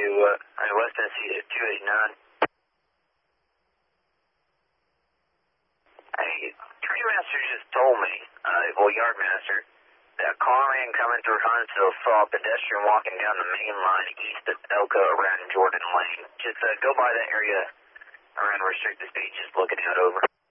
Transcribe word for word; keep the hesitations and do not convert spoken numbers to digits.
uh, I mean, West Tennessee to two eighty-nine. Hey, Train Master just told me, uh, well, Yardmaster, that a car man coming through Huntsville saw a pedestrian walking down the main line east of Elko around Jordan Lane. Just uh, go by that area around restricted speed, just looking out over.